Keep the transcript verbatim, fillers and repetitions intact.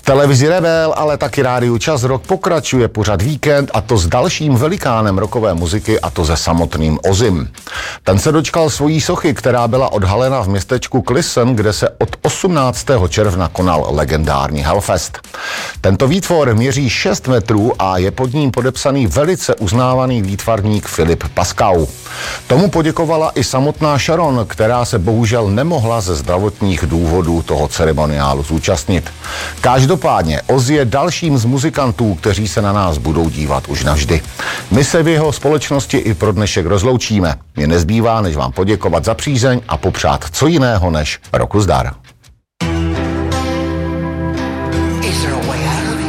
televizi Rebel, ale taky rádiu Čas Rock pokračuje pořad Víkend, a to s dalším velikánem rockové muziky, a to se samotným Ozim. Ten se dočkal svojí sochy, která byla odhalena v městečku Clison, kde se od osmnáctého června konal legendární Hellfest. Tento výtvor měří šest metrů a je pod ním podepsaný velice uznávaný výtvarník Filip Paskau. Tomu poděkovala i samotná Sharon, která se bohužel nemohla ze zdravotních důvodů toho ceremoniálu zúčastnit. Každopádně Ozzy je dalším z muzikantů, kteří se na nás budou dívat už navždy. My se v jeho společnosti i pro dnešek rozloučíme. Mně nezbývá, než vám poděkovat za přízeň a popřát co jiného než roku zdar.